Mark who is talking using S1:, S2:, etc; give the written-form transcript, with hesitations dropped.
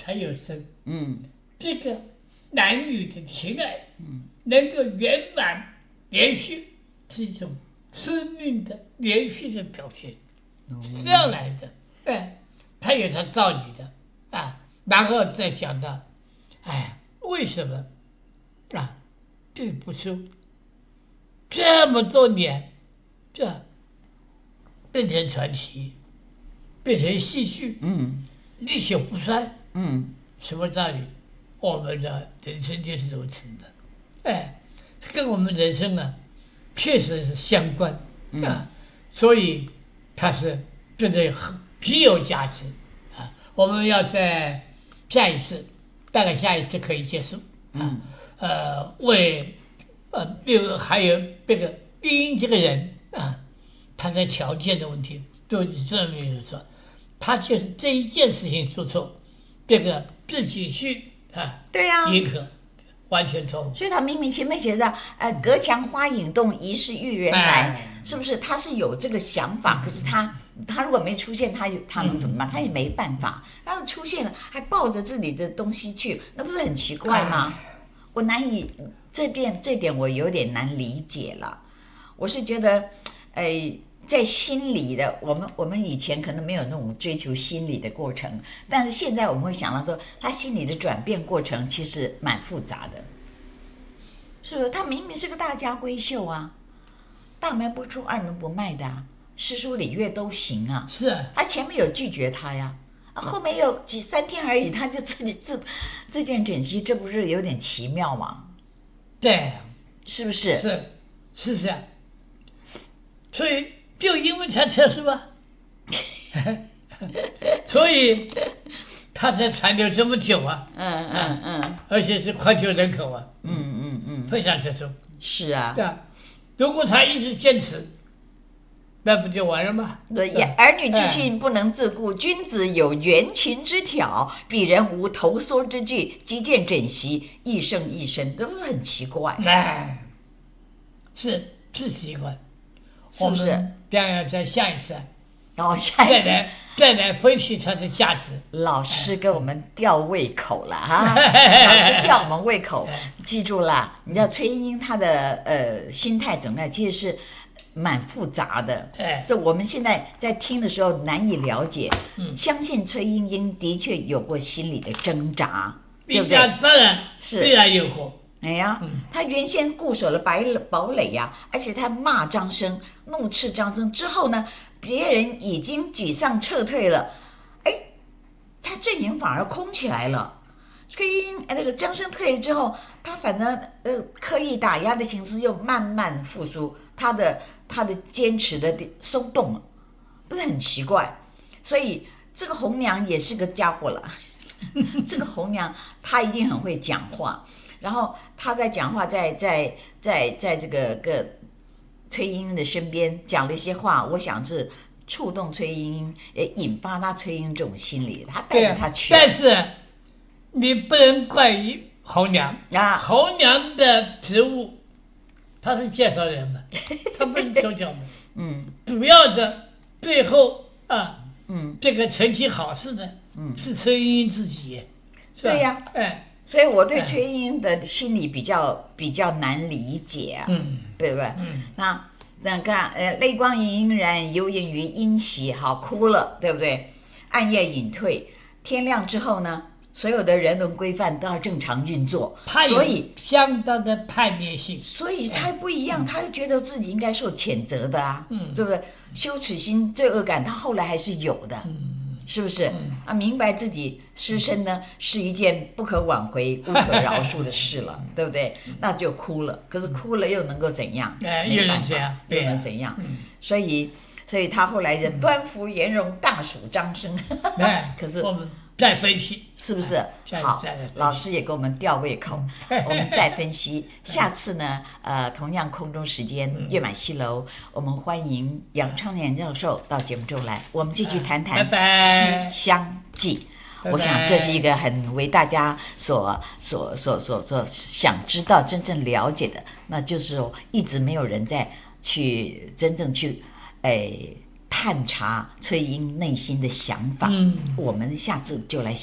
S1: 才有生。这个男女的情爱，能够圆满连续，是一种生命的连续的表现，是这样来的。它有它道理的啊。然后再讲到，为什么这部书这么多年，这变成传奇，变成戏剧，历久不衰，什么道理？我们的人生就是如此的，跟我们人生确实是相关所以它是真的极有价值我们要在下一次，大概下一次可以结束为还有这个丁英这个人他在条件的问题，就你这么说，他就是这一件事情做错，这个自己去
S2: 对呀，
S1: 迎合，完全错误。
S2: 所以他明明前面写的隔墙花影动，疑是玉人来，是不是？他是有这个想法，可是他如果没出现，他能怎么办？他也没办法。他出现了，还抱着自己的东西去，那不是很奇怪吗？我难以这点我有点难理解了。我是觉得，在心理的，我们以前可能没有那种追求心理的过程，但是现在我们会想到说，他心理的转变过程其实蛮复杂的，是不是？他明明是个大家闺秀啊，大门不出二门不迈的诗书礼乐都行啊，
S1: 是
S2: 他前面有拒绝他呀，后面有3天而已，他就自己自荐枕席，这不是有点奇妙吗？
S1: 对，
S2: 是不是？
S1: 是这样，所以就因为他特殊所以他才传流这么久而且是脍炙人口非常特殊。
S2: 是啊，
S1: 对啊，如果他一直坚持，那不就完了吗？
S2: 对，儿女之心不能自顾，君子有缘情之挑，鄙人无投缩之惧，击剑枕席，一生一生，都很奇怪。
S1: 是奇怪，
S2: 是不是？
S1: 我们当然在下一次，
S2: 下一次
S1: 再来分析它的价值。
S2: 老师给我们吊胃口了老师吊我们胃口，记住了，你知道崔莺她的心态怎么样？其实是蛮复杂的，所以我们现在在听的时候难以了解。相信崔莺莺的确有过心理的挣扎，对不对？
S1: 当然
S2: 是，
S1: 必然有过。
S2: 他原先固守了堡垒呀，而且他骂张生，怒斥张生之后呢，别人已经沮丧撤退了，他阵营反而空起来了。崔莺那个张生退了之后，他反正刻意打压的情势又慢慢复苏，他的坚持的松动了，不是很奇怪？所以这个红娘也是个家伙了这个红娘她一定很会讲话，然后她在讲话，在这个崔莺莺的身边讲了一些话，我想是触动崔莺莺，也引发她崔莺莺这种心理，她带着她去。
S1: 但是你不能怪于红娘红娘的职务，她是介绍人嘛，她不是手脚嘛。主要的最后这个成绩好事的是崔莺莺自己。
S2: 对呀，所以我对崔莺莺的心理比较难理解对不对？那看泪光盈盈然，游吟于阴席，好哭了，对不对？暗夜隐退，天亮之后呢，所有的人伦规范都要正常运作，所以
S1: 相当的叛逆性，
S2: 所以他不一样，他觉得自己应该受谴责的对不对？羞耻心、罪恶感，他后来还是有的。是不是明白自己失身呢是一件不可挽回、无可饶恕的事了对不对？那就哭了，可是哭了又能够怎样？
S1: 又能怎样？
S2: 又能怎样？所以他后来人端服颜容，大属张生可是
S1: 我们再分析
S2: 是不是？好，老师也给我们吊胃口我们再分析下次呢同样空中时间月满西楼我们欢迎杨昌年教授到节目中来，我们继续谈谈《西厢记》。我想这是一个很为大家所想知道、真正了解的，那就是说一直没有人在去真正去探查崔莺内心的想法。我们下次就来想。